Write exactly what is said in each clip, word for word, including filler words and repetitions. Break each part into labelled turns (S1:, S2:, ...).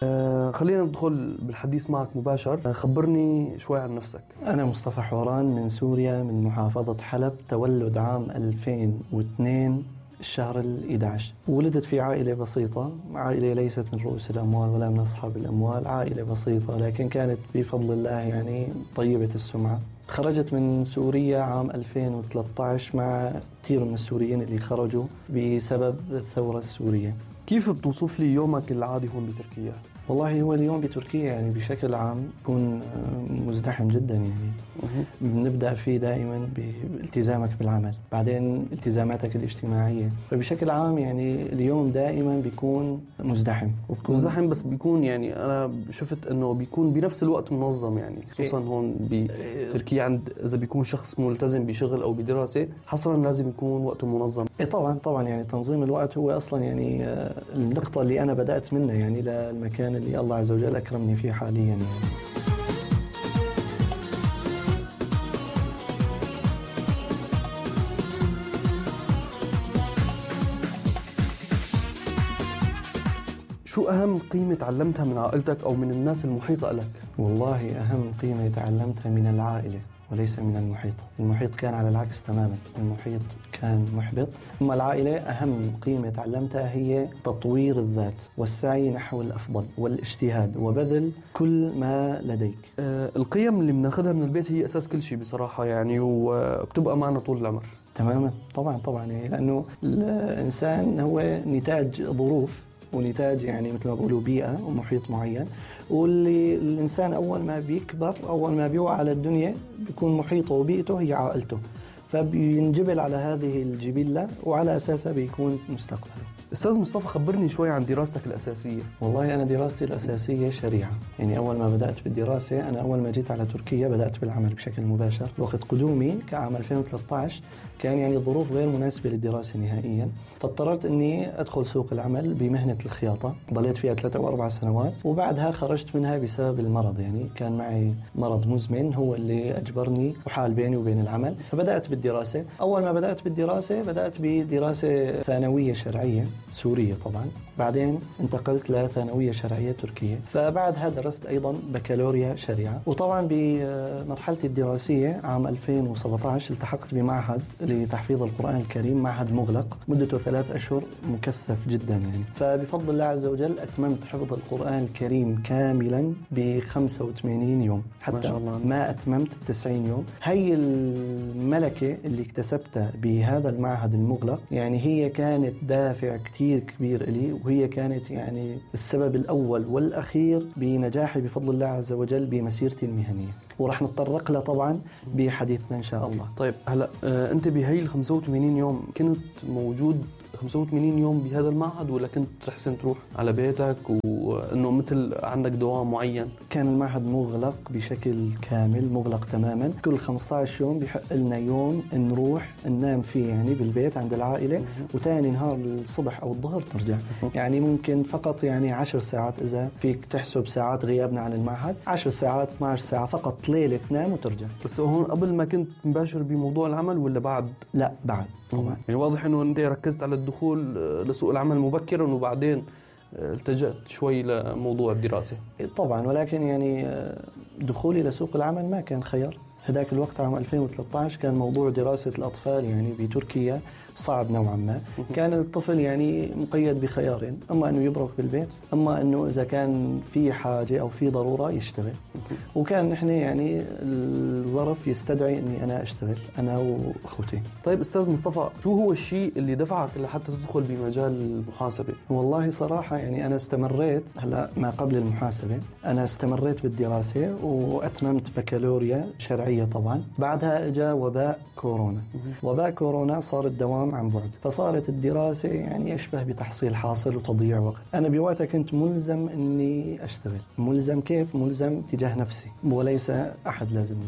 S1: آه خلينا ندخل بالحديث معك مباشر. آه خبرني شوي عن نفسك.
S2: أنا مصطفى حوران من سوريا، من محافظة حلب، تولد عام ألفين واثنين الشهر الأحد عشر. ولدت في عائلة بسيطة، عائلة ليست من رؤوس الأموال ولا من أصحاب الأموال، عائلة بسيطة لكن كانت بفضل الله يعني طيبة السمعة. خرجت من سوريا عام ألفين وثلاثة عشر مع كثير من السوريين اللي خرجوا بسبب الثورة السورية.
S1: كيف بتوصف لي يومك العادي هون بتركيا؟
S2: والله هو اليوم بتركيا يعني بشكل عام يكون مزدحم جدا، يعني بنبدأ فيه دائما بالتزامك بالعمل، بعدين التزاماتك الاجتماعية، فبشكل عام يعني اليوم دائما بيكون مزدحم
S1: وبكون مزدحم بس بيكون يعني أنا شفت أنه بيكون بنفس الوقت منظم، يعني خصوصا هون بتركيا عند إذا بيكون شخص ملتزم بشغل أو بدراسة حصرا لازم يكون وقته منظم.
S2: إيه طبعا طبعا يعني تنظيم الوقت هو أصلا يعني النقطة اللي أنا بدأت منها يعني للمكان اللي الله عز وجل أكرمني فيه حاليا يعني.
S1: شو أهم قيمة تعلمتها من عائلتك أو من الناس المحيطة لك؟
S2: والله أهم قيمة تعلمتها من العائلة وليس من المحيط. المحيط كان على العكس تماما، المحيط كان محبط. أما العائلة أهم قيمة تعلمتها هي تطوير الذات والسعي نحو الأفضل والاجتهاد وبذل كل ما لديك.
S1: أه القيم اللي بناخدها من البيت هي أساس كل شيء بصراحة يعني، وبتبقى معنا طول العمر.
S2: تماما طبعا طبعا يعني لأنه الإنسان هو نتاج ظروف ونتاج يعني مثل ما بقولوا بيئة ومحيط معين، واللي الإنسان أول ما بيكبر أول ما بيوعى على الدنيا بيكون محيطه وبيئته هي عائلته، فبينجبل على هذه الجبلة وعلى أساسها بيكون مستقبله.
S1: أستاذ مصطفى خبرني شوي عن دراستك الأساسية.
S2: والله أنا دراستي الأساسية شريعة، يعني أول ما بدأت بالدراسة أنا أول ما جيت على تركيا بدأت بالعمل بشكل مباشر. وقت قدومي كعام ألفين وثلاثة عشر كان يعني الظروف غير مناسبة للدراسة نهائيا، فاضطررت أني أدخل سوق العمل بمهنة الخياطة، ضليت فيها ثلاثة أو أربع سنوات وبعدها خرجت منها بسبب المرض. يعني كان معي مرض مزمن هو اللي أجبرني وحال بيني وبين العمل، فبدأت بالدراسة. أول ما بدأت بالدراسة بدأت بدراسة ثانوية شرعية سورية طبعا، بعدين انتقلت لثانوية شرعية تركية، فبعدها درست أيضا بكالوريا شريعة. وطبعا بمرحلتي الدراسية عام ألفين وسبعة عشر التحقت بمعهد لتحفيظ القرآن الكريم، معهد مغلق مدته ثلاث أشهر مكثف جدا يعني، فبفضل الله عز وجل أتممت حفظ القرآن الكريم كاملا ب خمسة وثمانين يوم، حتى ما, شاء الله. ما أتممت تسعين يوم. هي الملكة اللي اكتسبتها بهذا المعهد المغلق يعني هي كانت دافع كتير كبير لي، وهي كانت يعني السبب الأول والأخير بنجاحي بفضل الله عز وجل بمسيرتي المهنية، ورح نتطرق لها طبعا بحديثنا إن شاء الله.
S1: طيب هلأ آه أنت بهي ال خمسة وثمانين يوم كنت موجود خمسة وثمانين يوم بهذا المعهد ولا كنت تحسن تروح على بيتك وإنه مثل عندك دوام معين؟
S2: كان المعهد مغلق بشكل كامل، مغلق تماما. كل خمسة عشر يوم بحق لنا يوم نروح ننام فيه يعني بالبيت عند العائلة، وتاني نهار الصبح أو الظهر ترجع. يعني ممكن فقط يعني عشر ساعات إذا فيك تحسب ساعات غيابنا عن المعهد، عشر ساعات اثنتي عشرة ساعة فقط ليلة تنام وترجع.
S1: بس هون قبل ما كنت مباشر بموضوع العمل ولا بعد؟
S2: لا بعد طبعا.
S1: يعني واضح إنه أنت ركزت على الدخول لسوق العمل مبكرا وبعدين التجأت شوي لموضوع الدراسة.
S2: طبعا، ولكن يعني دخولي لسوق العمل ما كان خيار. هذاك الوقت عام ألفين وثلاثة عشر كان موضوع دراسة الأطفال يعني بتركيا صعب نوعا ما. كان الطفل يعني مقيد بخيارين، أما أنه يبرك بالبيت، أما أنه إذا كان في حاجة أو في ضرورة يشتغل. وكان نحن يعني الظرف يستدعي أني أنا أشتغل أنا وأخوتي.
S1: طيب أستاذ مصطفى، شو هو الشيء اللي دفعك لحتى تدخل بمجال المحاسبة؟
S2: والله صراحة يعني أنا استمريت هلا ما قبل المحاسبة، أنا استمريت بالدراسة وأتممت بكالوريا شرعية طبعا. بعدها إجا وباء كورونا. وباء كورونا صار الدوام عن بعد، فصارت الدراسة يعني يشبه بتحصيل حاصل وتضييع وقت. أنا بوقتها كنت ملزم أني أشتغل. ملزم كيف؟ ملزم تجاه نفسي وليس أحد لازمني.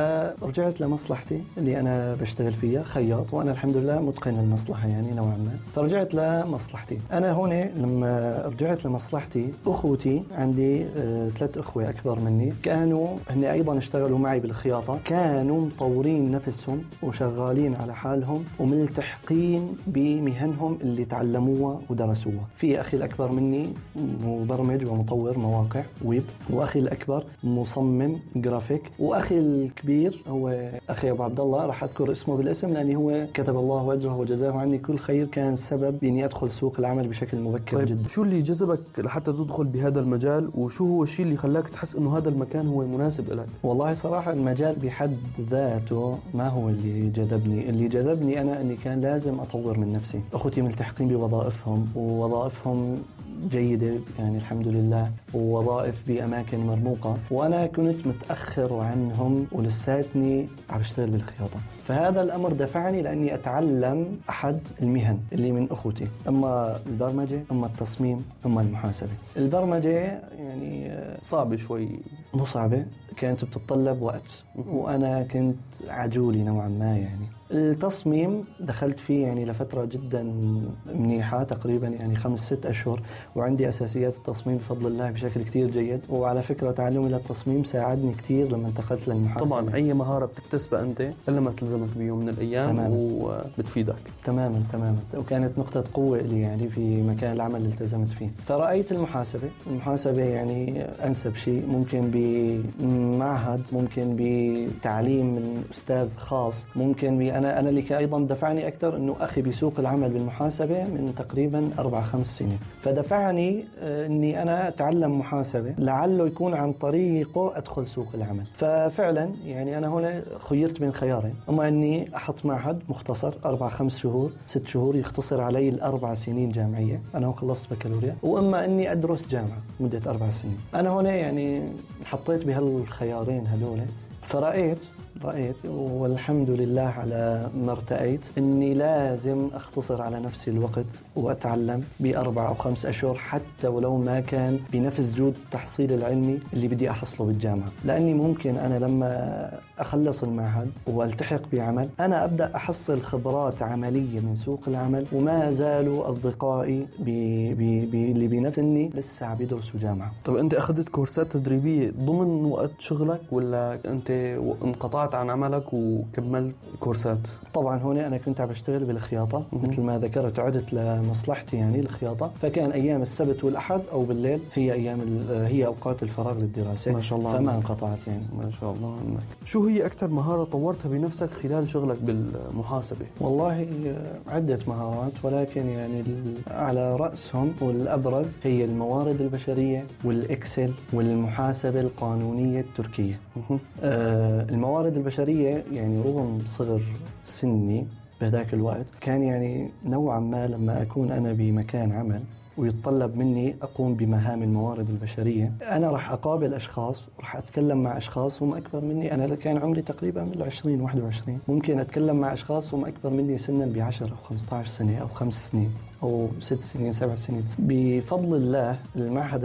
S2: فرجعت لمصلحتي اللي أنا بشتغل فيها خياط، وأنا الحمد لله متقن المصلحة يعني نوعا ما. فرجعت لمصلحتي. أنا هون لما رجعت لمصلحتي أخوتي عندي آه ثلاث أخوة أكبر مني، كانوا هن أيضا اشتغلوا معي بالخياطة، كانوا مطورين نفسهم وشغالين على حالهم وملتحقين ملتحقين بمهنهم اللي تعلموها ودرسوها. في أخي الأكبر مني مبرمج ومطور مواقع ويب، وأخي الأكبر مصمم جرافيك، وأخي الكبير هو أخي أبو عبد الله، راح أذكر اسمه بالاسم لأني هو كتب الله وجهه وجزاه عني كل خير، كان سبب إني أدخل سوق العمل بشكل مبكر.
S1: طيب
S2: جدا.
S1: شو اللي جذبك لحتى تدخل بهذا المجال، وشو هو الشيء اللي خلاك تحس إنه هذا المكان هو مناسب لك؟
S2: والله صراحة المجال بحد ذاته ما هو اللي جذبني، اللي جذبني أنا أني كان لازم أطور من نفسي. أخوتي ملتحقين بوظائفهم ووظائفهم جيدة يعني الحمد لله، ووظائف بأماكن مرموقة، وأنا كنت متأخر عنهم ولساتني عم بشتغل بالخياطة. فهذا الأمر دفعني لأني أتعلم أحد المهن اللي من أخوتي، أما البرمجة أما التصميم أما المحاسبة. البرمجة يعني
S1: صعبة شوي،
S2: مو صعبة، كانت بتتطلب وقت وأنا كنت عجولي نوعا ما. يعني التصميم دخلت فيه يعني لفترة جدا منيحة، تقريبا يعني خمس ست أشهر، وعندي أساسيات التصميم بفضل الله بشكل كتير جيد. وعلى فكرة تعلمي للتصميم ساعدني كتير لما انتقلت للمحاسبة.
S1: طبعا أي مهارة بتكتسبها أنت إلا ما تلزمك بيوم من الأيام تماماً. وبتفيدك
S2: تماما تماما، وكانت نقطة قوة لي يعني في مكان العمل اللي التزمت فيه. فرأيت المحاسبة المحاسبة يعني أنسب شيء، ممكن بمعهد، ممكن بتعليم من أستاذ خاص، ممكن ب أنا أنا اللي أيضا دفعني أكثر إنه أخي بسوق العمل بالمحاسبة من تقريبا أربع خمس سنين، فدفعني إني أنا أتعلم محاسبة لعله يكون عن طريقه أدخل سوق العمل. ففعلا يعني أنا هنا خيرت بين خيارين، أما إني أحط معهد مختصر أربع خمس شهور ست شهور يختصر علي الأربع سنين جامعية، أنا خلصت بكالوريا، وأما إني أدرس جامعة مدة أربع سنين. أنا هنا يعني حطيت بهالخيارين هذول، فرأيت رأيت والحمد لله على ما ارتأيت إني لازم أختصر على نفسي الوقت وأتعلم بأربع أو خمس أشهر، حتى ولو ما كان بنفس جود التحصيل العلمي اللي بدي أحصله بالجامعة، لأني ممكن أنا لما أخلص المعهد والتحق بعمل أنا أبدأ أحصل خبرات عملية من سوق العمل، وما زالوا أصدقائي بي بي بي اللي بنفسني لسه عم يدرسوا جامعة.
S1: طب أنت أخذت كورسات تدريبية ضمن وقت شغلك ولا أنت انقطعت عن عملك وكملت كورسات؟
S2: طبعا هنا أنا كنت عم بشتغل بالخياطة مثل ما ذكرت، عدت لمصلحتي يعني الخياطة، فكان أيام السبت والأحد أو بالليل هي أيام هي أوقات الفراغ للدراسة.
S1: ما شاء الله،
S2: فما انقطعت يعني.
S1: ما شاء الله عنك. شو هي أكثر مهارة طورتها بنفسك خلال شغلك بالمحاسبة؟
S2: والله عدة مهارات، ولكن يعني على رأسهم والأبرز هي الموارد البشرية والإكسل والمحاسبة القانونية التركية. آه الموارد البشرية يعني رغم صغر سني بهذاك الوقت كان يعني نوعا ما لما أكون أنا بمكان عمل ويتطلب مني أقوم بمهام الموارد البشرية، أنا راح أقابل أشخاص، راح أتكلم مع أشخاص هم أكبر مني. أنا كان عمري تقريبا من العشرين واحد وعشرين، ممكن أتكلم مع أشخاص هم أكبر مني سنا بعشر أو خمسة عشر سنة أو خمس سنين أو ست سنين سبع سنين. بفضل الله المعهد